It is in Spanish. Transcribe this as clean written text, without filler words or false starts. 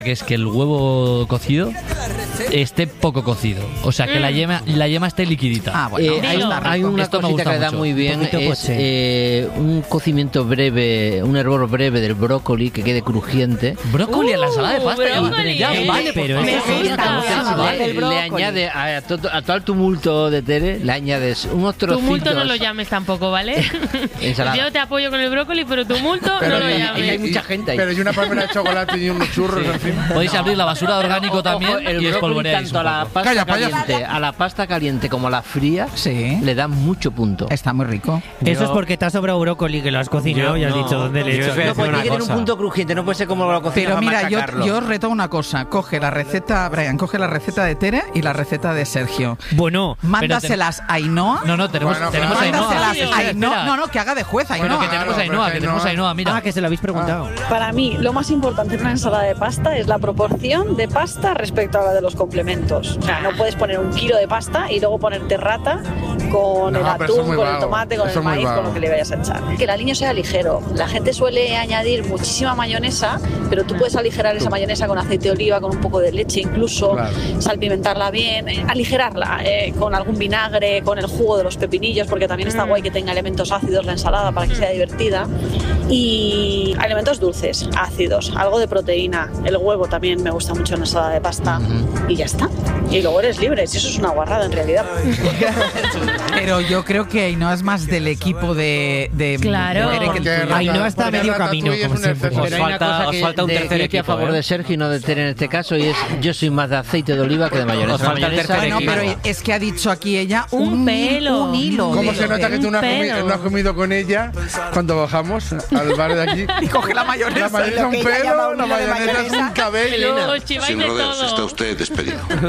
que es que el huevo cocido esté poco cocido. O sea, que la yema esté liquidita. Bueno, hay una cosita que le da mucho. muy bien, es un cocimiento breve, un hervor breve del brócoli que quede crujiente. ¿Brócoli en la ensalada de pasta? Brócoli. Ya, vale, pero me gusta. Le añade a todo el tumulto de Tere, le añades unos trocitos. Tumulto no lo llames tampoco, ¿vale? Ensalada. Yo te apoyo con el brócoli, pero tumulto no lo llames. Hay mucha gente ahí. Pero y una palmera de chocolate y unos churros, en fin. Podéis abrir la basura de orgánico también el y brócoli espolvoreáis tanto un a la poco. pasta Calla. caliente, a la pasta caliente como a la fría, le dan mucho punto. Está muy rico. Eso es porque te ha sobrado brócoli que lo has cocinado y has dicho dónde le he hecho. No, pues tiene que tener un punto crujiente, no puede ser como lo cocinas. Pero mira, Carlos. yo os reto una cosa. Coge la receta, Brian, coge la receta de Tere y la receta de Sergio. Bueno, mándaselas a Ainhoa. No, tenemos Bueno, a Ainhoa. Mándaselas a Ainhoa. Espera. No, que haga de juez Bueno, Ainhoa. que tenemos a Ainhoa, mira. que se lo habéis preguntado. Para mí, lo más importante en una ensalada de pasta es la proporción de pasta respecto a la de los complementos. O sea, no puedes poner 1 kilo de pasta y luego ponerte rata con el pero eso es atún, muy con el vago. tomate, con Eso el es muy maíz, vago. con lo que le vayas a echar. Que el aliño sea ligero. La gente suele añadir muchísima mayonesa, pero tú puedes aligerar esa mayonesa con aceite de oliva, con un poco de leche incluso, Claro. salpimentarla bien, aligerarla con algún vinagre, con el jugo de los pepinillos, porque también está guay que tenga elementos ácidos la ensalada para que sea divertida. Y elementos dulces, ácidos, algo de proteína. El huevo también me gusta mucho en la ensalada de pasta. Y ya está. Y luego eres libre. Si eso es una guarrada en realidad. Pero yo creo que Ainhoa es más del equipo de Claro. de Tere que el Porque tuyo. Ainhoa está a porque medio Ratatouille camino, es como un siempre. exceso. Pero hay una cosa os falta un que tercer estoy equipo, a favor de Sergio y no de Tere en este caso, y es yo soy más de aceite de oliva que de mayonesa. Os falta el Mayonesa- tercer Bueno, equipo. pero es que ha dicho aquí ella Un pelo. un hilo. ¿Cómo de- se nota que tú no has, Un pelo. no has comido con ella cuando bajamos al bar de aquí? Y coge la mayonesa. La mayonesa es un pelo, la mayonesa es un cabello. Os chiváis Sin de rodeos, todo. está usted despedido.